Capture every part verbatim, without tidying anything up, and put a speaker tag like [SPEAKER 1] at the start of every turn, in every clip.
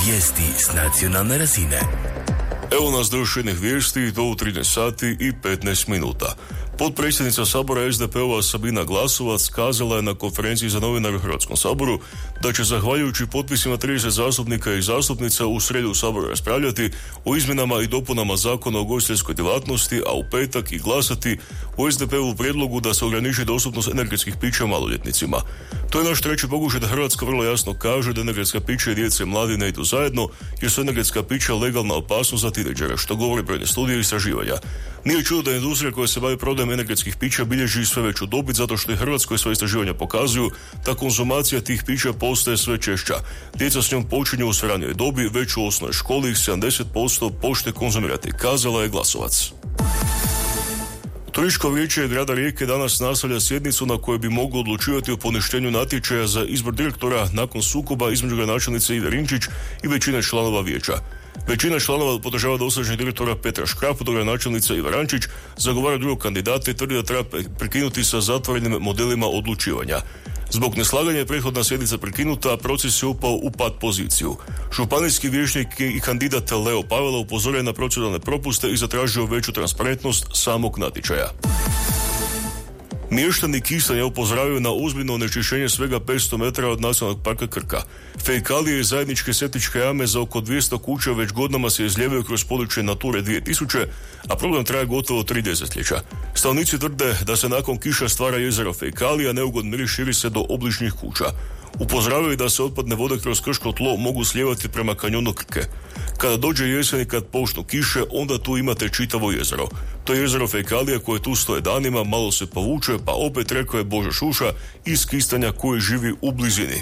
[SPEAKER 1] Vijesti s nacionalne razine.
[SPEAKER 2] Evo nas do još jednih vijesti do trinaest sati i petnaest minuta. Potpredsjednica Sabora es de pe-ova Sabina Glasovac kazala je na konferenciji za novinare u Hrvatskom saboru da će zahvaljujući potpisima trideset zastupnika i zastupnica u srijedu u Saboru raspravljati o izmjenama i dopunama Zakona o ugostiteljskoj djelatnosti, a u petak i glasati o es de pe-ovu prijedlogu da se ograniči dostupnost energetskih pića maloljetnicima. To je naš treći pokušaj da Hrvatska vrlo jasno kaže da energetska pića i djece i mladi ne idu zajedno, jer su energetska pića legalna opasnost za tinejdžere, što govori brojne studije i istraživanja. Nije čudo da industrija koja se bavi prodajom energetskih pića bilježi sve veću dobit, zato što i Hrvatskoj svoje istraživanja pokazuju da konzumacija tih pića postaje sve češća. Djeca s njom počinju u sve ranijoj dobi, već u osnovnoj školi ih sedamdeset posto počne konzumirati, kazala je Glasovac. Turističko vijeće grada Rijeke danas nastavlja sjednicu na kojoj bi moglo odlučivati o poništenju natječaja za izbor direktora nakon sukoba između gradonačelnice Ive Rinčić i većine članova vijeća. Većina članova podržava dosadašnjeg direktora Petra Škrapu, dok gradonačelnica Iva Rančić zagovara drugog kandidata i tvrdi da treba prekinuti sa zatvorenim modelima odlučivanja. Zbog neslaganja je prethodna sjednica prekinuta, a proces je upao u pad poziciju. Županijski vijećnik i kandidat Leo Pavela upozorio na proceduralne propuste i zatražio veću transparentnost samog natječaja. Mještani Kistanja upozoravaju na ozbiljno onečišćenje svega petsto metara od nacionalnog parka Krka. Fekalije i zajedničke septičke jame za oko dvjesto kuća već godinama se izljevaju kroz područje Nature dvije tisuće, a problem traje gotovo tri desetljeća. Stanovnici tvrde da se nakon kiša stvara jezero fekalija, neugodni miris širi se do obližnjih kuća. Upozoravaju da se otpadne vode kroz krško tlo mogu slijevati prema kanjonu Krke. Kada dođe jesen i kad počnu kiše, onda tu imate čitavo jezero. To je jezero fekalija koje tu stoje danima, malo se povuče, pa opet, rekao je Božo Šuša iz Kistanja koji živi u blizini.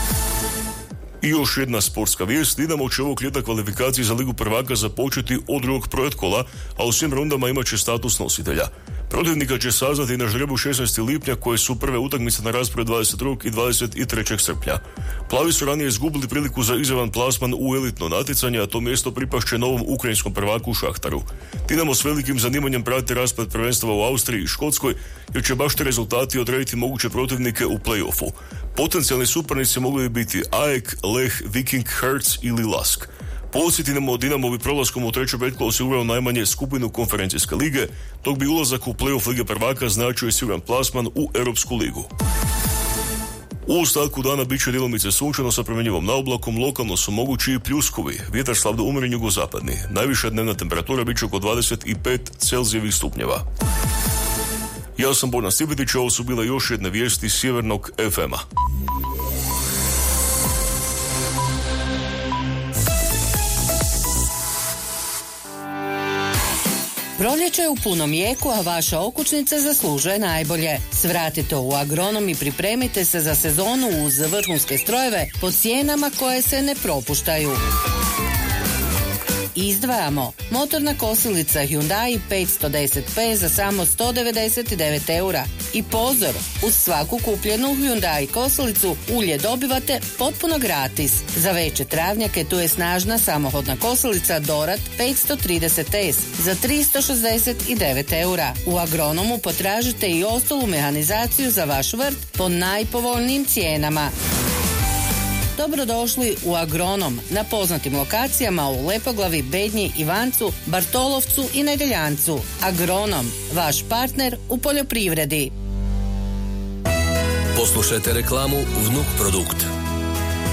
[SPEAKER 2] I još jedna sportska vijest. Dinamo će ovog ljeta kvalifikacije za Ligu prvaka započeti od drugog pretkola, a u svim rundama imat će status nositelja. Protivnika će saznati na žrebu šesnaestog lipnja, koje su prve utakmice na rasporedu dvadeset drugog i dvadeset trećeg srpnja. Plavi su ranije izgubili priliku za izravan plasman u elitno natjecanje, a to mjesto pripašće novom ukrajinskom prvaku Šahtaru. Dinamo s velikim zanimanjem prati raspored prvenstava u Austriji i Škotskoj, jer će baš te rezultati odrediti moguće protivnike u play-offu. Potencijalni suparnici mogli bi biti A E K, Lech, Viking, Hertz ili Lask. Podsjetimo, Dinamo bi prolaskom u treću pretko osigurao najmanje skupinu konferencijske lige, dok bi ulazak u play-off Lige prvaka značio i siguran plasman u Europsku ligu. U ostatku dana bit će djelomice sunčano sa promjenjivom naoblakom, lokalno su mogući i pljuskovi, vjetar slab do umjeren jugozapadni. Najviša dnevna temperatura bit će oko dvadeset pet Celzijevih stupnjeva. Ja sam Borna Stipetić, ovo su bile još jedne vijesti Sjevernog ef ema.
[SPEAKER 3] Proljeće je u punom jeku, a vaša okućnica zaslužuje najbolje. Svratite u Agronom i pripremite se za sezonu uz vrhunske strojeve po cijenama koje se ne propuštaju. Izdvajamo motorna kosilica Hyundai petsto deset pe za samo sto devedeset devet eura. I pozor, uz svaku kupljenu Hyundai kosilicu ulje dobivate potpuno gratis. Za veće travnjake tu je snažna samohodna kosilica Dorad petsto trideset es za tristo šezdeset devet eura. U Agronomu potražite i ostalu mehanizaciju za vaš vrt po najpovoljnijim cijenama. Dobrodošli u Agronom na poznatim lokacijama u Lepoglavi, Bednji, Ivancu, Bartolovcu i Nedeljancu. Agronom, vaš partner u poljoprivredi.
[SPEAKER 1] Poslušajte reklamu Vnuk produkt.